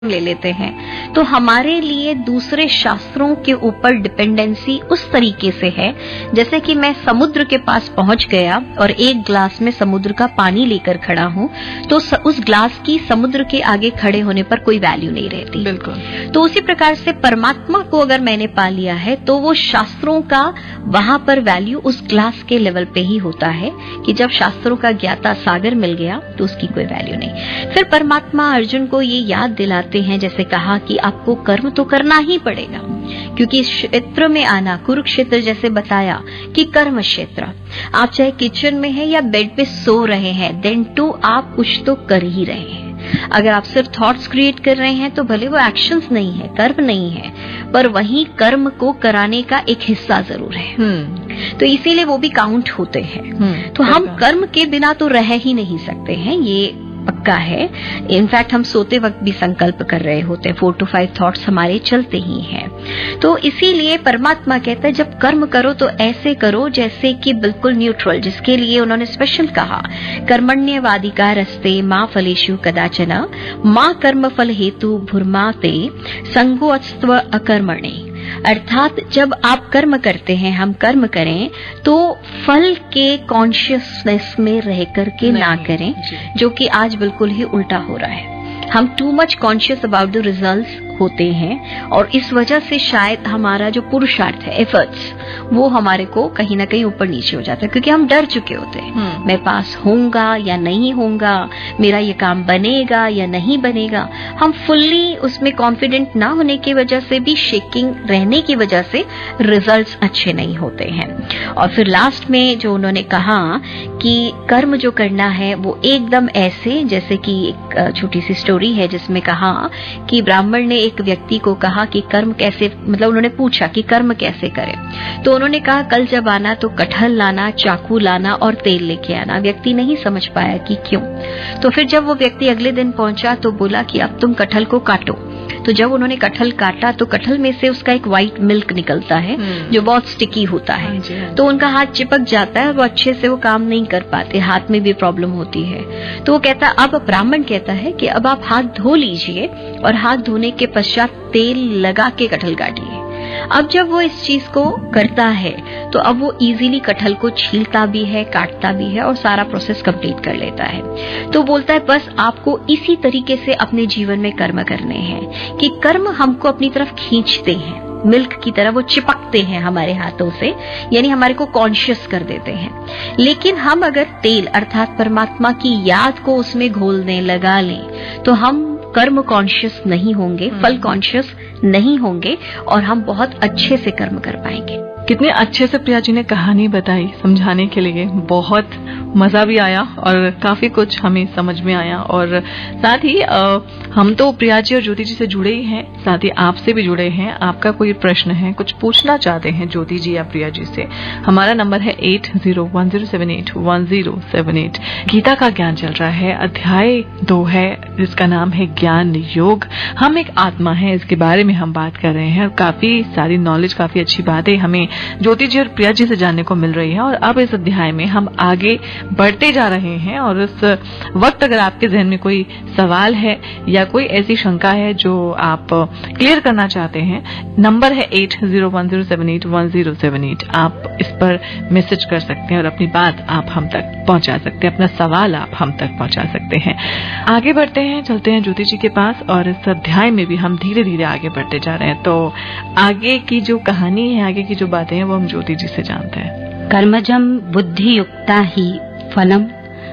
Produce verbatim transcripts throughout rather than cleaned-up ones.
ले लेते हैं तो हमारे लिए दूसरे शास्त्रों के ऊपर डिपेंडेंसी उस तरीके से है जैसे कि मैं समुद्र के पास पहुंच गया और एक ग्लास में समुद्र का पानी लेकर खड़ा हूं तो उस ग्लास की समुद्र के आगे खड़े होने पर कोई वैल्यू नहीं रहती। बिल्कुल। तो उसी प्रकार से परमात्मा को अगर मैंने पा लिया है तो वो शास्त्रों का वहां पर वैल्यू उस ग्लास के लेवल पे ही होता है कि जब शास्त्रों का ज्ञाता सागर मिल गया तो उसकी कोई वैल्यू नहीं। फिर परमात्मा अर्जुन को ये याद दिलाते हैं, जैसे कहा कि आपको कर्म तो करना ही पड़ेगा क्योंकि इस क्षेत्र में आना, कुरुक्षेत्र जैसे बताया कि कर्म क्षेत्र, आप चाहे किचन में है या बेड पे सो रहे हैं, देन टू आप कुछ तो कर ही रहे हैं। अगर आप सिर्फ थॉट्स क्रिएट कर रहे हैं तो भले वो एक्शंस नहीं है, कर्म नहीं है, पर वही कर्म को कराने का एक हिस्सा जरूर है। तो इसीलिए वो भी काउंट होते हैं। तो हम कर्म के बिना तो रह ही नहीं सकते हैं, ये पक्का है। इनफैक्ट हम सोते वक्त भी संकल्प कर रहे होते हैं, फोर टू फाइव थॉट्स हमारे चलते ही हैं। तो इसीलिए परमात्मा कहता है जब कर्म करो तो ऐसे करो जैसे कि बिल्कुल न्यूट्रल, जिसके लिए उन्होंने स्पेशल कहा कर्मण्यवादिका रस्ते माँ फलेषु कदाचन माँ कर्म फल हेतु भूर्माते संगोत्स्व अकर्मणे। अर्थात जब आप कर्म करते हैं, हम कर्म करें तो फल के कॉन्शियसनेस में रह करके ना करें, जो कि आज बिल्कुल ही उल्टा हो रहा है। हम too much conscious about the results होते हैं और इस वजह से शायद हमारा जो पुरुषार्थ है, एफर्ट्स, वो हमारे को कहीं ना कहीं ऊपर नीचे हो जाता है क्योंकि हम डर चुके होते हैं। मैं पास होऊंगा या नहीं होऊंगा, मेरा ये काम बनेगा या नहीं बनेगा। हम फुल्ली उसमें कॉन्फिडेंट ना होने की वजह से भी, शेकिंग रहने की वजह से रिजल्ट्स अच्छे नहीं होते हैं। और फिर लास्ट में जो उन्होंने कहा कि कर्म जो करना है वो एकदम ऐसे, जैसे कि एक छोटी सी स्टोरी है जिसमें कहा कि ब्राह्मण ने एक व्यक्ति को कहा कि कर्म कैसे, मतलब उन्होंने पूछा कि कर्म कैसे करें, तो उन्होंने कहा कल जब आना तो कटहल लाना, चाकू लाना और तेल लेके आना। व्यक्ति नहीं समझ पाया कि क्यों। तो फिर जब वो व्यक्ति अगले दिन पहुंचा तो बोला कि अब तुम कटहल को काटो। तो जब उन्होंने कटहल काटा तो कटहल में से उसका एक व्हाइट मिल्क निकलता है जो बहुत स्टिकी होता है, तो उनका हाथ चिपक जाता है, वो अच्छे से वो काम नहीं कर पाते, हाथ में भी प्रॉब्लम होती है। तो वो कहता, अब ब्राह्मण कहता है कि अब आप हाथ धो लीजिए और हाथ धोने के पश्चात तेल लगा के कटहल काटिए। अब जब वो इस चीज को करता है तो अब वो इजीली कटहल को छीलता भी है, काटता भी है और सारा प्रोसेस कंप्लीट कर लेता है। तो बोलता है बस आपको इसी तरीके से अपने जीवन में कर्म करने हैं कि कर्म हमको अपनी तरफ खींचते हैं, मिल्क की तरह वो चिपकते हैं हमारे हाथों से, यानी हमारे को कॉन्शियस कर देते हैं। लेकिन हम अगर तेल अर्थात परमात्मा की याद को उसमें घोल दें, लगा लें, तो हम कर्म कॉन्शियस नहीं होंगे, फल कॉन्शियस नहीं होंगे और हम बहुत अच्छे से कर्म कर पाएंगे। कितने अच्छे से प्रिया जी ने कहानी बताई समझाने के लिए, बहुत मजा भी आया और काफी कुछ हमें समझ में आया। और साथ ही आ, हम तो प्रिया जी और ज्योति जी से जुड़े ही हैं, साथ ही आपसे भी जुड़े हैं। आपका कोई प्रश्न है, कुछ पूछना चाहते हैं ज्योति जी या प्रिया जी से, हमारा नंबर है eight zero one zero seven eight one zero seven eight. Gita का ज्ञान चल रहा है, अध्याय दो है जिसका नाम है ज्ञान योग। हम एक आत्मा है, इसके बारे में हम बात कर रहे हैं और काफी सारी नॉलेज, काफी अच्छी बातें हमें ज्योति जी और प्रिया जी से जानने को मिल रही है। और अब इस अध्याय में हम आगे बढ़ते जा रहे हैं और इस वक्त अगर आपके जहन में कोई सवाल है या कोई ऐसी शंका है जो आप क्लियर करना चाहते हैं, नंबर है eight zero one zero seven eight one zero seven eight. आप इस पर मैसेज कर सकते हैं और अपनी बात आप हम तक पहुंचा सकते हैं, अपना सवाल आप हम तक पहुंचा सकते हैं। आगे बढ़ते हैं, चलते हैं ज्योति जी के पास और इस अध्याय में भी हम धीरे धीरे आगे बढ़ते जा रहे हैं। तो आगे की जो कहानी है, आगे की जो बातें हैं वो हम ज्योति जी से जानते हैं। कर्मजम बुद्धि युक्ता ही फलम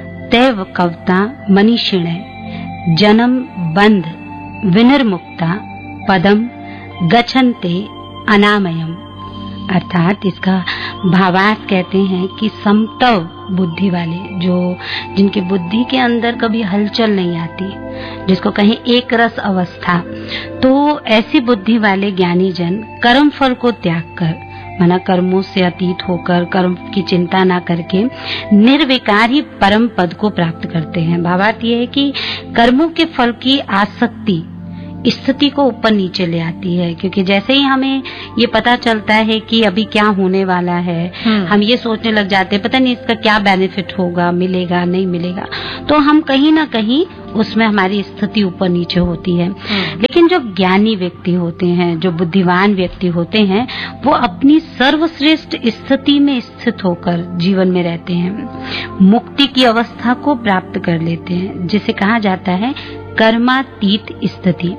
तैव कवता मनीषिणे जन्म बंध विनिर्मुक्ता पदम गच्छन्ते अनामयम। अर्थात इसका भावार्थ कहते हैं कि समतव बुद्धि वाले, जो जिनकी बुद्धि के अंदर कभी हलचल नहीं आती, जिसको कहें एक रस अवस्था, तो ऐसी बुद्धि वाले ज्ञानी जन कर्म फल को त्याग कर, माना कर्मों से अतीत होकर, कर्म की चिंता ना करके निर्विकार ही परम पद को प्राप्त करते हैं। भावार्थ ये है कि कर्मों के फल की आसक्ति स्थिति को ऊपर नीचे ले आती है, क्योंकि जैसे ही हमें ये पता चलता है कि अभी क्या होने वाला है, हम ये सोचने लग जाते हैं पता नहीं इसका क्या बेनिफिट होगा, मिलेगा नहीं मिलेगा, तो हम कहीं ना कहीं उसमें हमारी स्थिति ऊपर नीचे होती है। लेकिन जो ज्ञानी व्यक्ति होते हैं, जो बुद्धिमान व्यक्ति होते हैं, वो अपनी सर्वश्रेष्ठ स्थिति में स्थित होकर जीवन में रहते हैं, मुक्ति की अवस्था को प्राप्त कर लेते हैं, जिसे कहा जाता है कर्मातीत स्थिति।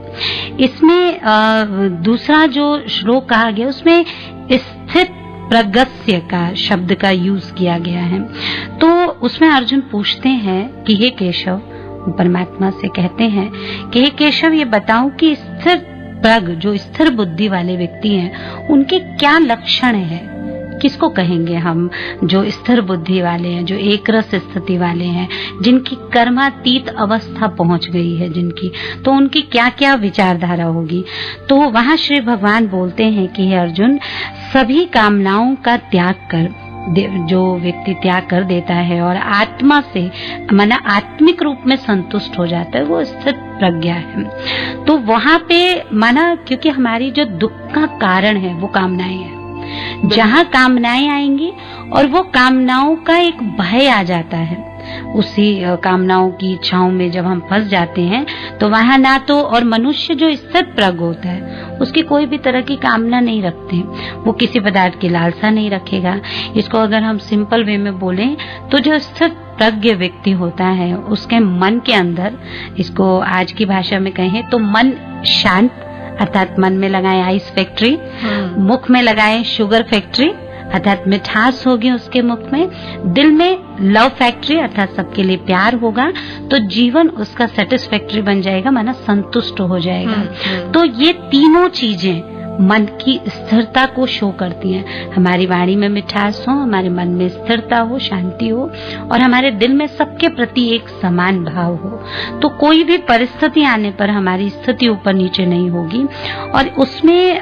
इसमें आ, दूसरा जो श्लोक कहा गया उसमें स्थित प्रगस्य का शब्द का यूज किया गया है। तो उसमें अर्जुन पूछते हैं कि हे केशव, परमात्मा से कहते हैं कि हे केशव ये बताओ कि स्थिर प्रग, जो स्थिर बुद्धि वाले व्यक्ति हैं, उनके क्या लक्षण है, किसको कहेंगे हम जो स्थिर बुद्धि वाले हैं, जो एक रस स्थिति वाले हैं, जिनकी कर्मातीत अवस्था पहुंच गई है जिनकी, तो उनकी क्या क्या विचारधारा होगी। तो वहां श्री भगवान बोलते हैं कि हे अर्जुन, सभी कामनाओं का त्याग कर जो व्यक्ति त्याग कर देता है और आत्मा से माना आत्मिक रूप में संतुष्ट हो जाता है, वो स्थित प्रज्ञा है। तो वहां पे माना क्योंकि हमारी जो दुख का कारण है वो कामनाएं हैं, जहाँ कामनाएं आएंगी और वो कामनाओं का एक भय आ जाता है, उसी कामनाओं की इच्छाओं में जब हम फंस जाते हैं तो वहां ना तो, और मनुष्य जो स्थित प्रज्ञ होता है उसकी कोई भी तरह की कामना नहीं रखते, वो किसी पदार्थ की लालसा नहीं रखेगा। इसको अगर हम सिंपल वे में बोलें तो जो स्थित प्रज्ञ व्यक्ति होता है उसके मन के अंदर, इसको आज की भाषा में कहें तो मन शांत, अर्थात मन में लगाए आइस फैक्ट्री, मुख में लगाए शुगर फैक्ट्री, अर्थात मिठास होगी उसके मुख में, दिल में लव फैक्ट्री, अर्थात सबके लिए प्यार होगा, तो जीवन उसका सेटिस्फैक्ट्री बन जाएगा, माना संतुष्ट हो जाएगा। तो ये तीनों चीजें मन की स्थिरता को शो करती हैं। हमारी वाणी में मिठास हो, हमारे मन में स्थिरता हो, शांति हो, और हमारे दिल में सबके प्रति एक समान भाव हो, तो कोई भी परिस्थिति आने पर हमारी स्थिति ऊपर नीचे नहीं होगी। और उसमें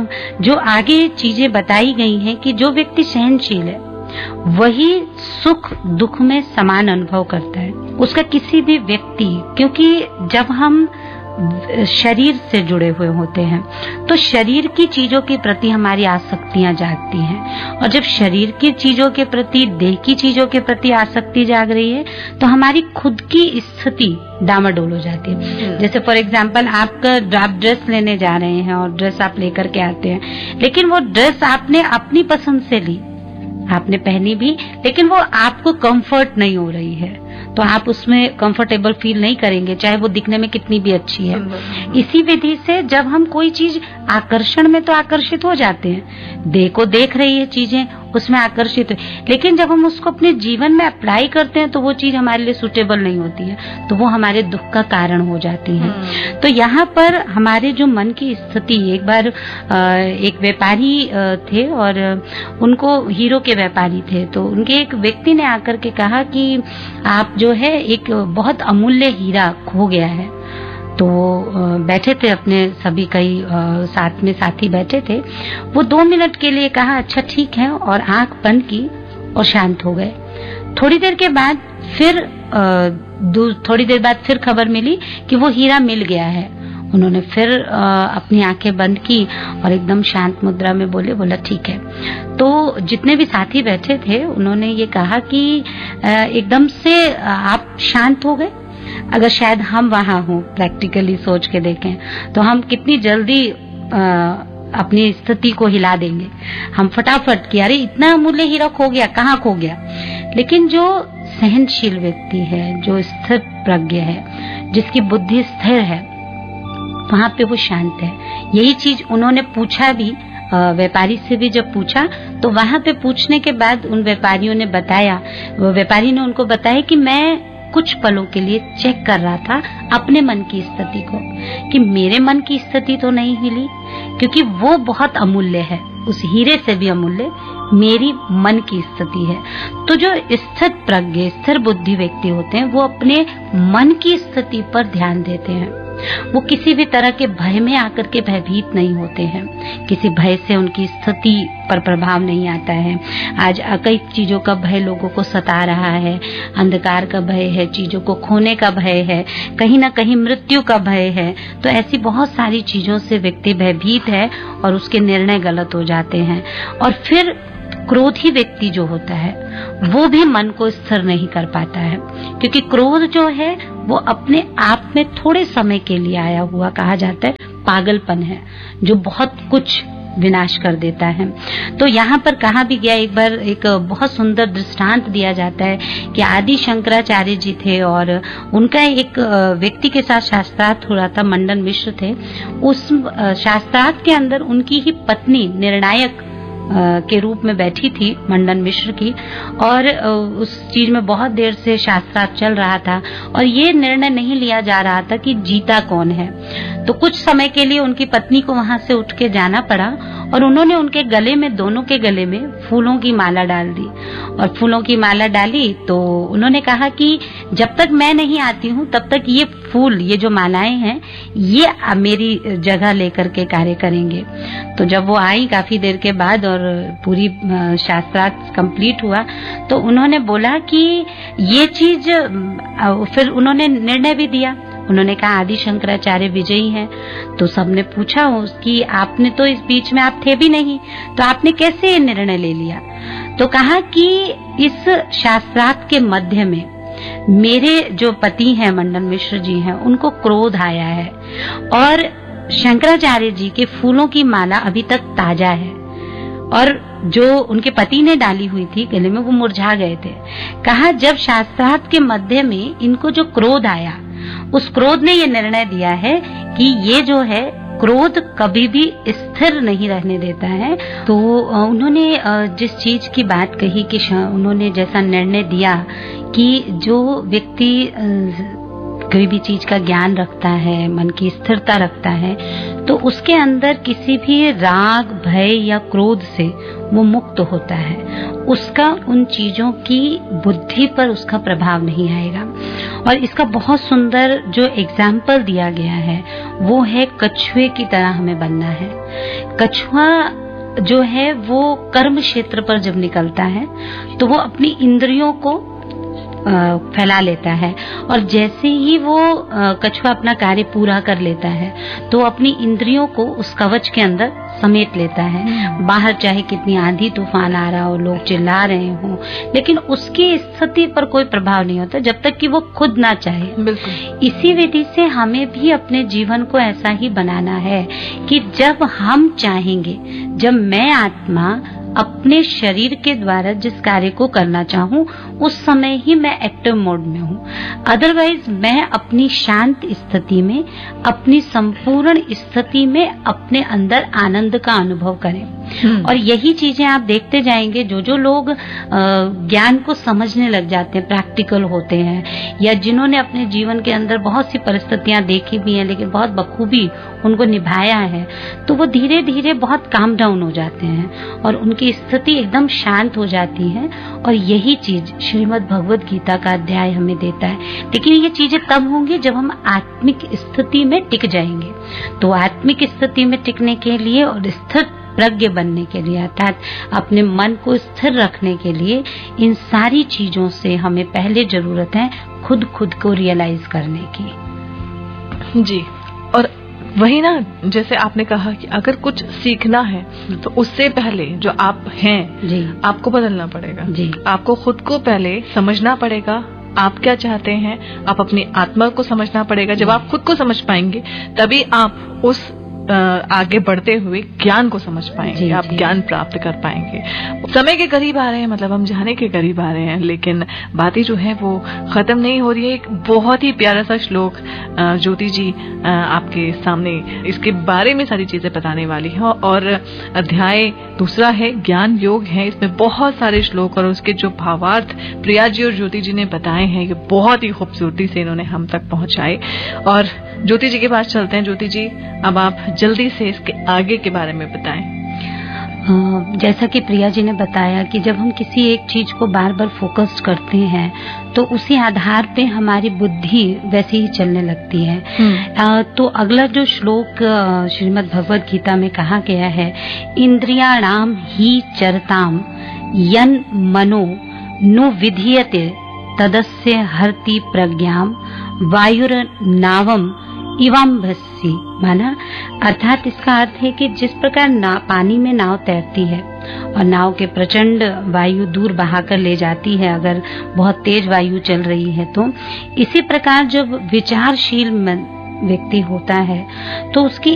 जो आगे चीजें बताई गई हैं कि जो व्यक्ति सहनशील है वही सुख दुख में समान अनुभव करता है, उसका किसी भी व्यक्ति, क्योंकि जब हम शरीर से जुड़े हुए होते हैं तो शरीर की चीजों के प्रति हमारी आसक्तियां जागती हैं, और जब शरीर की चीजों के प्रति, देह की चीजों के प्रति आसक्ति जाग रही है तो हमारी खुद की स्थिति डामाडोल हो जाती है। जैसे फॉर एग्जांपल आप आप ड्रेस लेने जा रहे हैं और ड्रेस आप लेकर के आते हैं, लेकिन वो ड्रेस आपने अपनी पसंद से ली, आपने पहनी भी, लेकिन वो आपको कंफर्ट नहीं हो रही है, तो आप उसमें कंफर्टेबल फील नहीं करेंगे, चाहे वो दिखने में कितनी भी अच्छी है। इसी विधि से जब हम कोई चीज आकर्षण में तो आकर्षित हो जाते हैं, देह को देख रही है चीजें उसमें आकर्षित है, लेकिन जब हम उसको अपने जीवन में अप्लाई करते हैं तो वो चीज हमारे लिए सुटेबल नहीं होती है, तो वो हमारे दुख का कारण हो जाती है। तो यहाँ पर हमारे जो मन की स्थिति, एक बार एक व्यापारी थे और उनको हीरो के व्यापारी थे, तो उनके एक व्यक्ति ने आकर के कहा कि आप जो है एक बहुत अमूल्य हीरा खो गया है। तो वो बैठे थे अपने सभी कई साथ में साथी बैठे थे, वो दो मिनट के लिए कहा अच्छा ठीक है, और आंख बंद की और शांत हो गए। थोड़ी देर के बाद फिर थोड़ी देर बाद फिर खबर मिली कि वो हीरा मिल गया है। उन्होंने फिर अपनी आंखें बंद की और एकदम शांत मुद्रा में बोले बोला ठीक है। तो जितने भी साथी बैठे थे उन्होंने ये कहा कि एकदम से आप शांत हो गए, अगर शायद हम वहां हों, प्रैक्टिकली सोच के देखें तो हम कितनी जल्दी आ, अपनी स्थिति को हिला देंगे, हम फटाफट कि अरे इतना अमूल्य हीरा खो गया, कहाँ खो गया। लेकिन जो सहनशील व्यक्ति है, जो स्थिर प्रज्ञ है, जिसकी बुद्धि स्थिर है, वहां पे वो शांत है। यही चीज उन्होंने पूछा भी, व्यापारी से भी जब पूछा तो वहां पे पूछने के बाद उन व्यापारियों ने बताया, वो व्यापारी ने उनको बताया कि मैं कुछ पलों के लिए चेक कर रहा था अपने मन की स्थिति को, कि मेरे मन की स्थिति तो नहीं हिली, क्योंकि वो बहुत अमूल्य है, उस हीरे से भी अमूल्य मेरी मन की स्थिति है। तो जो स्थिर प्रज्ञ, स्थिर बुद्धि व्यक्ति होते हैं वो अपने मन की स्थिति पर ध्यान देते हैं। वो किसी भी तरह के भय में आकर के भयभीत नहीं होते हैं, किसी भय से उनकी स्थिति पर प्रभाव नहीं आता है। आज कई चीजों का भय लोगों को सता रहा है, अंधकार का भय है, चीजों को खोने का भय है, कहीं ना कहीं मृत्यु का भय है। तो ऐसी बहुत सारी चीजों से व्यक्ति भयभीत है और उसके निर्णय गलत हो जाते हैं। और फिर क्रोधी व्यक्ति जो होता है वो भी मन को स्थिर नहीं कर पाता है, क्योंकि क्रोध जो है वो अपने आप में थोड़े समय के लिए आया हुआ कहा जाता है पागलपन है, जो बहुत कुछ विनाश कर देता है। तो यहाँ पर कहा भी गया, एक बार एक बहुत सुंदर दृष्टांत दिया जाता है कि आदि शंकराचार्य जी थे और उनका एक व्यक्ति के साथ शास्त्रार्थ हो रहा था, मंडन मिश्र थे। उस शास्त्रार्थ के अंदर उनकी ही पत्नी निर्णायक के रूप में बैठी थी, मंडन मिश्र की, और उस चीज में बहुत देर से शास्त्रार्थ चल रहा था और ये निर्णय नहीं लिया जा रहा था कि जीता कौन है। तो कुछ समय के लिए उनकी पत्नी को वहां से उठ के जाना पड़ा और उन्होंने उनके गले में, दोनों के गले में फूलों की माला डाल दी। और फूलों की माला डाली तो उन्होंने कहा कि जब तक मैं नहीं आती हूँ तब तक ये फूल, ये जो मालाएं हैं, ये मेरी जगह लेकर के कार्य करेंगे। तो जब वो आई काफी देर के बाद और पूरी शास्त्रार्थ कंप्लीट हुआ तो उन्होंने बोला कि ये चीज, फिर उन्होंने निर्णय भी दिया। उन्होंने कहा आदि शंकराचार्य विजयी हैं। तो सबने पूछा उसकी, आपने तो इस बीच में आप थे भी नहीं, तो आपने कैसे ये निर्णय ले लिया? तो कहा कि इस शास्त्रार्थ के मध्य में मेरे जो पति हैं मंडन मिश्र जी हैं, उनको क्रोध आया है और शंकराचार्य जी के फूलों की माला अभी तक ताजा है और जो उनके पति ने डाली हुई थी गले में वो मुरझा गए थे। कहा जब शास्त्रार्थ के मध्य में इनको जो क्रोध आया, उस क्रोध ने ये निर्णय दिया है कि ये जो है क्रोध कभी भी स्थिर नहीं रहने देता है। तो उन्होंने जिस चीज की बात कही कि उन्होंने जैसा निर्णय दिया कि जो व्यक्ति कोई भी चीज का ज्ञान रखता है, मन की स्थिरता रखता है, तो उसके अंदर किसी भी राग, भय या क्रोध से वो मुक्त होता है। उसका उन चीजों की बुद्धि पर उसका प्रभाव नहीं आएगा। और इसका बहुत सुंदर जो एग्जाम्पल दिया गया है वो है कछुए की तरह हमें बनना है। कछुआ जो है वो कर्म क्षेत्र पर जब निकलता है तो वो अपनी इंद्रियों को फैला लेता है और जैसे ही वो कछुआ अपना कार्य पूरा कर लेता है तो अपनी इंद्रियों को उस कवच के अंदर समेट लेता है। बाहर चाहे कितनी आंधी तूफान आ रहा हो, लोग चिल्ला रहे हो, लेकिन उसकी स्थिति पर कोई प्रभाव नहीं होता जब तक कि वो खुद ना चाहे। बिल्कुल। इसी विधि से हमें भी अपने जीवन को ऐसा ही बनाना है कि जब हम चाहेंगे, जब मैं आत्मा अपने शरीर के द्वारा जिस कार्य को करना चाहूँ उस समय ही मैं एक्टिव मोड में हूँ। अदरवाइज मैं अपनी शांत स्थिति में, अपनी संपूर्ण स्थिति में अपने अंदर आनंद का अनुभव करें। और यही चीजें आप देखते जाएंगे, जो जो लोग ज्ञान को समझने लग जाते हैं, प्रैक्टिकल होते हैं, या जिन्होंने अपने जीवन के अंदर बहुत सी परिस्थितियां देखी भी हैं लेकिन बहुत बखूबी उनको निभाया है, तो वो धीरे धीरे बहुत काम डाउन हो जाते हैं और उनकी स्थिति एकदम शांत हो जाती है। और यही चीज श्रीमद् भगवद गीता का अध्याय हमें देता है। लेकिन ये चीजें तब होंगी जब हम आत्मिक स्थिति में टिक जाएंगे। तो आत्मिक स्थिति में टिकने के लिए और स्थिर प्रज्ञ बनने के लिए, अर्थात अपने मन को स्थिर रखने के लिए, इन सारी चीजों से हमें पहले जरूरत है खुद खुद को रियलाइज करने की। जी। और वही ना, जैसे आपने कहा कि अगर कुछ सीखना है तो उससे पहले जो आप हैं जी, आपको बदलना पड़ेगा जी। आपको खुद को पहले समझना पड़ेगा, आप क्या चाहते हैं, आप अपनी आत्मा को समझना पड़ेगा। जब आप खुद को समझ पाएंगे तभी आप उस आगे बढ़ते हुए ज्ञान को समझ पाएंगे, जी, आप जी। ज्ञान प्राप्त कर पाएंगे। समय के करीब आ रहे हैं, मतलब हम जाने के करीब आ रहे हैं, लेकिन बातें जो है वो खत्म नहीं हो रही है। एक बहुत ही प्यारा सा श्लोक ज्योति जी आपके सामने इसके बारे में सारी चीजें बताने वाली है। और अध्याय दूसरा है ज्ञान योग है, इसमें बहुत सारे श्लोक और उसके जो भावार्थ प्रिया जी और ज्योति जी ने बताए हैं, ये बहुत ही खूबसूरती से इन्होंने हम तक पहुंचाए। और ज्योति जी के पास चलते हैं। ज्योति जी, अब आप जल्दी से इसके आगे के बारे में बताएं। जैसा कि प्रिया जी ने बताया कि जब हम किसी एक चीज को बार बार फोकस करते हैं तो उसी आधार पे हमारी बुद्धि वैसे ही चलने लगती है। आ, तो अगला जो श्लोक श्रीमद् भगवद गीता में कहा गया है, इंद्रियाणाम ही चरताम यन मनो नु विधीयते तदस्य हरति प्रज्ञाम वायुर नावम इवम भस्सी। माना अर्थात इसका अर्थ है कि जिस प्रकार ना पानी में नाव तैरती है और नाव के प्रचंड वायु दूर बहाकर ले जाती है अगर बहुत तेज वायु चल रही है, तो इसी प्रकार जब विचारशील व्यक्ति होता है तो उसकी